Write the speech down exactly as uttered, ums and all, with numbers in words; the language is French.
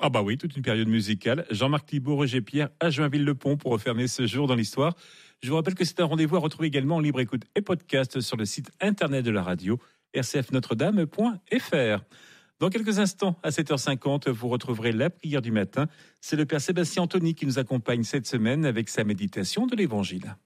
Ah bah oui, toute une période musicale. Jean-Marc Thibault, Roger Pierre à Joinville-le-Pont pour refermer ce jour dans l'histoire. Je vous rappelle que c'est un rendez-vous à retrouver également en libre écoute et podcast sur le site internet de la radio r c f notre dame point f r. Dans quelques instants, à sept heures cinquante, vous retrouverez la prière du matin. C'est le Père Sébastien Anthony qui nous accompagne cette semaine avec sa méditation de l'Évangile.